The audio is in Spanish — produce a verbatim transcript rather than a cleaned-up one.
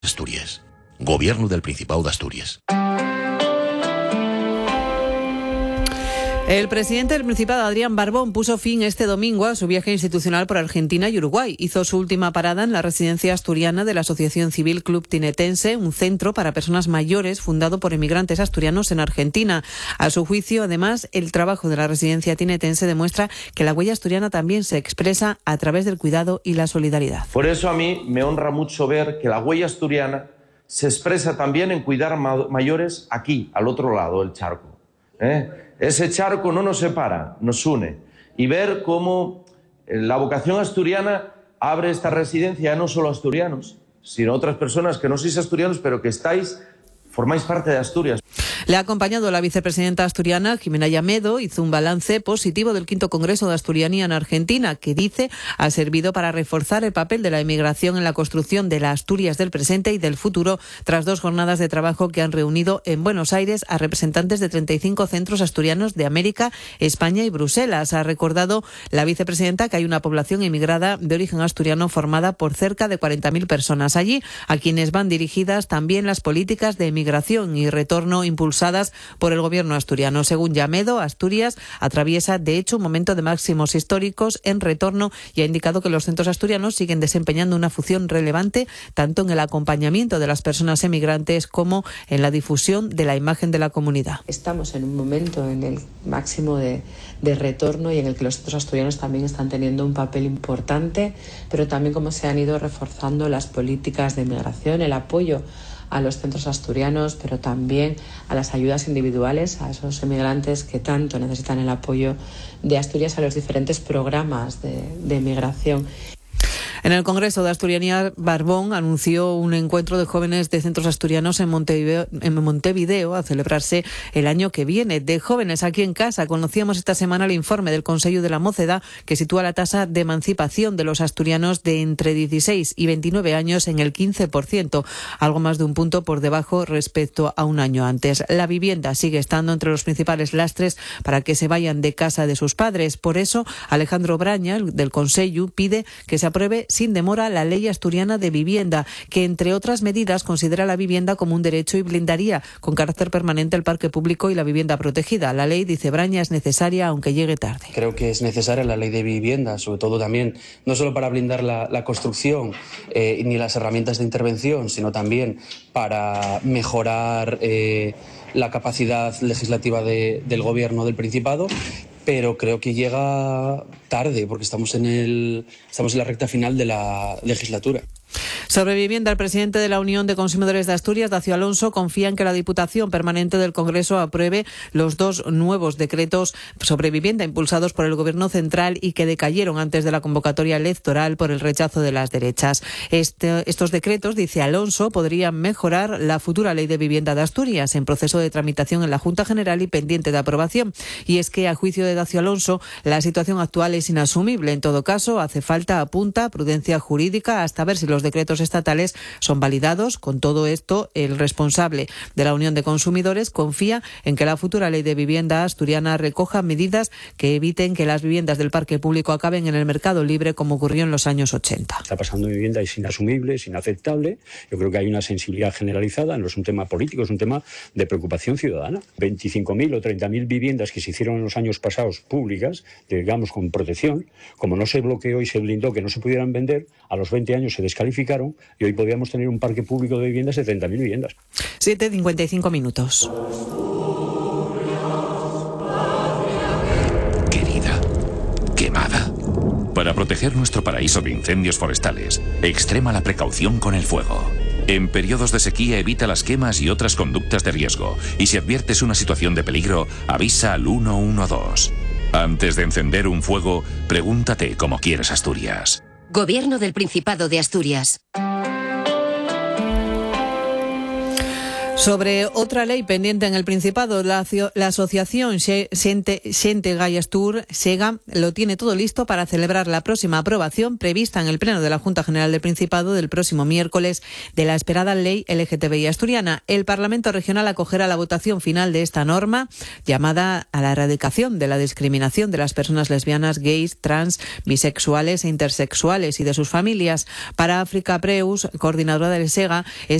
Asturias. Gobierno del Principado de Asturias. El presidente del Principado, Adrián Barbón, puso fin este domingo a su viaje institucional por Argentina y Uruguay. Hizo su última parada en la residencia asturiana de la Asociación Civil Club Tinetense, un centro para personas mayores fundado por emigrantes asturianos en Argentina. A su juicio, además, el trabajo de la residencia tinetense demuestra que la huella asturiana también se expresa a través del cuidado y la solidaridad. Por eso a mí me honra mucho ver que la huella asturiana se expresa también en cuidar ma- mayores aquí, al otro lado del charco. ¿eh? Ese charco no nos separa, nos une. Y ver cómo la vocación asturiana abre esta residencia no solo a asturianos, sino a otras personas que no sois asturianos, pero que estáis, formáis parte de Asturias. Le ha acompañado la vicepresidenta asturiana, Jimena Llamedo. Hizo un balance positivo del quinto Congreso de Asturianía en Argentina, que dice ha servido para reforzar el papel de la emigración en la construcción de la Asturias del presente y del futuro, tras dos jornadas de trabajo que han reunido en Buenos Aires a representantes de treinta y cinco centros asturianos de América, España y Bruselas. Ha recordado la vicepresidenta que hay una población emigrada de origen asturiano formada por cerca de cuarenta mil personas allí, a quienes van dirigidas también las políticas de emigración y retorno impulsadas por el gobierno asturiano. Según Llamedo, Asturias atraviesa de hecho un momento de máximos históricos en retorno y ha indicado que los centros asturianos siguen desempeñando una función relevante tanto en el acompañamiento de las personas emigrantes como en la difusión de la imagen de la comunidad. Estamos en un momento en el máximo de, de retorno y en el que los centros asturianos también están teniendo un papel importante, pero también como se han ido reforzando las políticas de migración, el apoyo a los centros asturianos, pero también a las ayudas individuales, a esos emigrantes que tanto necesitan el apoyo de Asturias, a los diferentes programas de, de migración. En el Congreso de Asturianía, Barbón anunció un encuentro de jóvenes de centros asturianos en Montevideo, en Montevideo a celebrarse el año que viene. De jóvenes aquí en casa, conocíamos esta semana el informe del Consello de la Mocedad que sitúa la tasa de emancipación de los asturianos de entre dieciséis y veintinueve años en el quince por ciento, algo más de un punto por debajo respecto a un año antes. La vivienda sigue estando entre los principales lastres para que se vayan de casa de sus padres. Por eso, Alejandro Braña, del Consello, pide que se apruebe sin demora la Ley Asturiana de Vivienda, que entre otras medidas considera la vivienda como un derecho y blindaría con carácter permanente el parque público y la vivienda protegida. La ley, dice Braña, es necesaria aunque llegue tarde. Creo que es necesaria la Ley de Vivienda, sobre todo también, no solo para blindar la, la construcción eh, ni las herramientas de intervención, sino también para mejorar eh, la capacidad legislativa de, del Gobierno del Principado. Pero creo que llega tarde porque estamos en el estamos en la recta final de la legislatura. Sobre vivienda, el presidente de la Unión de Consumidores de Asturias, Dacio Alonso, confía en que la Diputación Permanente del Congreso apruebe los dos nuevos decretos sobre vivienda impulsados por el Gobierno central y que decayeron antes de la convocatoria electoral por el rechazo de las derechas. Este, estos decretos, dice Alonso, podrían mejorar la futura Ley de Vivienda de Asturias, en proceso de tramitación en la Junta General y pendiente de aprobación. Y es que, a juicio de Dacio Alonso, la situación actual es inasumible. En todo caso, hace falta, apunta, prudencia jurídica hasta ver si los decretos estatales son validados. Con todo esto, el responsable de la Unión de Consumidores confía en que la futura Ley de Vivienda asturiana recoja medidas que eviten que las viviendas del parque público acaben en el mercado libre como ocurrió en los años ochenta. Está pasando en vivienda, es inasumible, es inaceptable. Yo creo que hay una sensibilidad generalizada, no es un tema político, es un tema de preocupación ciudadana. veinticinco mil o treinta mil viviendas que se hicieron en los años pasados públicas, digamos con protección, como no se bloqueó y se blindó que no se pudieran vender, a los veinte años se descalificaron y hoy podríamos tener un parque público de viviendas de treinta mil viviendas. siete cincuenta y cinco minutos. Querida, quemada. Para proteger nuestro paraíso de incendios forestales, extrema la precaución con el fuego. En periodos de sequía evita las quemas y otras conductas de riesgo. Y si adviertes una situación de peligro, avisa al uno uno dos. Antes de encender un fuego, pregúntate cómo quieres Asturias. Gobierno del Principado de Asturias. Sobre otra ley pendiente en el Principado, la, la asociación Xente, Xente Gai Astur, SEGA, lo tiene todo listo para celebrar la próxima aprobación prevista en el Pleno de la Junta General del Principado del próximo miércoles de la esperada ley L G T B I asturiana. El Parlamento Regional acogerá la votación final de esta norma llamada a la erradicación de la discriminación de las personas lesbianas, gays, trans, bisexuales e intersexuales y de sus familias. Para África Preus, coordinadora del SEGA,